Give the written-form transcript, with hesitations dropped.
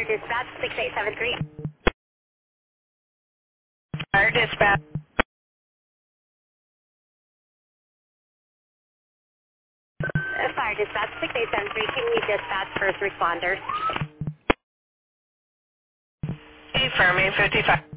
Fire Dispatch 6873. Fire dispatch. Fire Dispatch 6873. Can you dispatch first responders? Affirming 55.